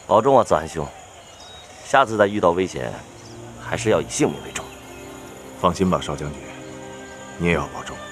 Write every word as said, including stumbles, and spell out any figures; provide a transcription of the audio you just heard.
保重啊，子涵兄。下次再遇到危险，还是要以性命为重。 放心吧，邵将军，你也要保重。